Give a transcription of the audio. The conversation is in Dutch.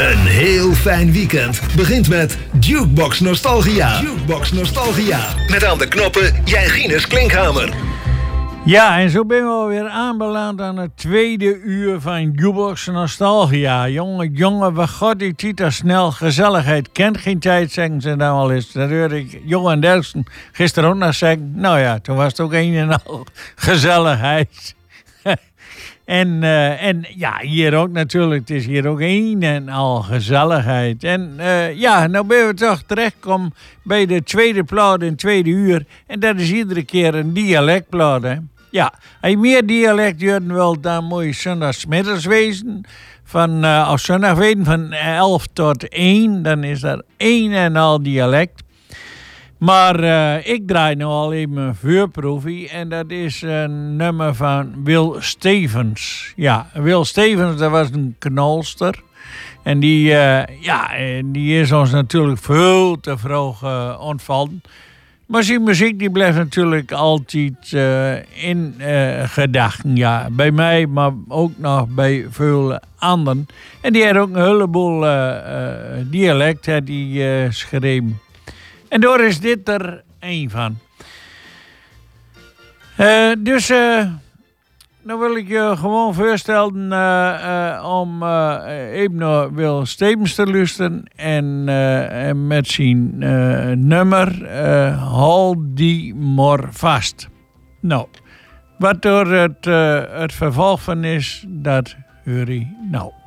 Een heel fijn weekend begint met Jukebox Nostalgia. Jukebox Nostalgia. Met aan de knoppen Jijgines Klinkhamer. Ja, en zo ben we alweer aanbeland aan het tweede uur van Jukebox Nostalgia. Jongen, wat god, die tijd er snel. Gezelligheid kent geen tijd, zeggen ze dan wel eens. Dat hoorde ik Johan Derksen gisteren ook nog zeggen. Nou ja, toen was het ook een en al gezelligheid. En ja, hier ook natuurlijk. Het is hier ook een en al gezelligheid. En ja, nou ben we toch terechtgekomen bij de tweede plaat in het tweede uur. En dat is iedere keer een dialectplaat, hè. Ja, als je meer dialect horen wil, dan moet je zondagsmiddags wezen. Of zondag weten van 11 tot 1. Dan is dat een en al dialect. Maar ik draai nu al even een vuurproefie. En dat is een nummer van Wil Stevens. Ja, Wil Stevens, dat was een knalster. En die is ons natuurlijk veel te vroeg ontvallen. Maar zijn muziek die blijft natuurlijk altijd in gedachten. Ja, bij mij, maar ook nog bij veel anderen. En die had ook een heleboel dialect geschreven. En daar is dit er één van. Dus dan wil ik je gewoon voorstellen om even naar Wil Stevens te luisteren. En met zijn nummer Hou die maar vast. Nou, wat er het vervolg van is, dat hoor je nou.